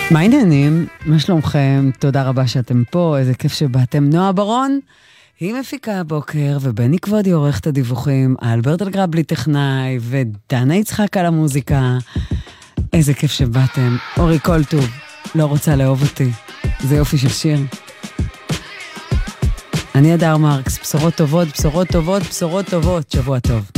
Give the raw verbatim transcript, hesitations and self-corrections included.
מה העניינים? מה שלומכם? תודה רבה שאתם פה, איזה כיף שבאתם. נועה ברון, היא מפיקה הבוקר, ובני כבודי עורך את הדיווחים, אלברט אלגרבלי טכנאי, ודנה יצחק על המוזיקה. איזה כיף שבאתם. אורי כל טוב, לא רוצה לאהוב אותי. זה יופי של שיר. אני אדר מרקס, בשורות טובות, בשורות טובות, בשורות טובות. שבוע טוב.